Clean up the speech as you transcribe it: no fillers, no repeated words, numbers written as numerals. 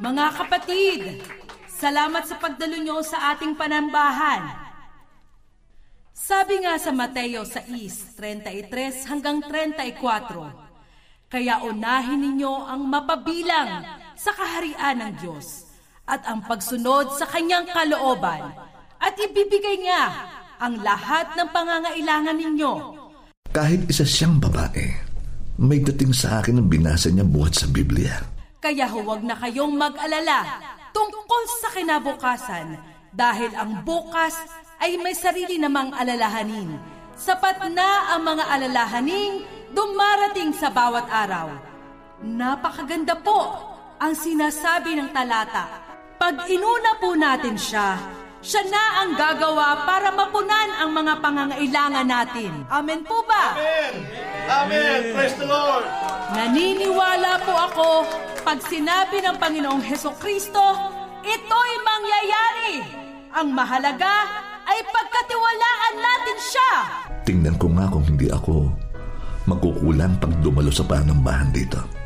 Mga kapatid, salamat sa pagdalo niyo sa ating panambahan. Sabi nga sa Mateo 6:33 hanggang 34, kaya unahin ninyo ang mapabilang sa kaharian ng Diyos at ang pagsunod sa kanyang kalooban at ibibigay niya ang lahat ng pangangailangan ninyo. Kahit isa siyang babae, may dating sa akin ang binasa niya buhat sa Biblia. Kaya huwag na kayong mag-alala tungkol sa kinabukasan dahil ang bukas ay may sarili namang alalahanin. Sapat na ang mga alalahaning dumarating sa bawat araw. Napakaganda po ang sinasabi ng talata. Pag inuna po natin siya, siya na ang gagawa para mapunan ang mga pangangailangan natin. Amen po ba? Amen! Amen! Praise the Lord! Naniniwala po ako, pag sinabi ng Panginoong Hesukristo, ito'y mangyayari. Ang mahalaga ay pagkatiwalaan natin siya. Tingnan ko nga kung hindi ako magkukulang pag dumalo sa panambahan dito.